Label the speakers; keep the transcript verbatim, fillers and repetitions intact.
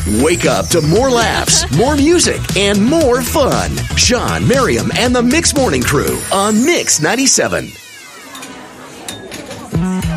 Speaker 1: Wake up to more laughs, more music, and more fun. Sean, Miriam, and the Mix Morning Crew on Mix ninety-seven.